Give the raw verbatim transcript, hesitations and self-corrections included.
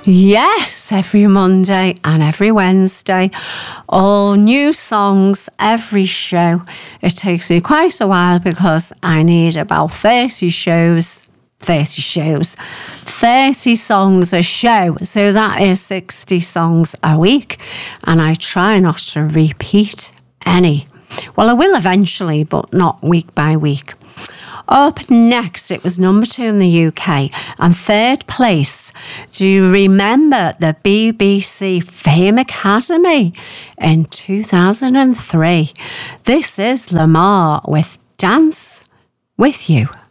Yes, every Monday and every Wednesday. All new songs every show. It takes me quite a while because I need about thirty shows. thirty shows. thirty songs a show. So that is sixty songs a week. And I try not to repeat any. Well, I will eventually, but not week by week. Up next, it was number two in the U K and third place. Do you remember the B B C Fame Academy in two thousand three? This is Lamar with Dance With You.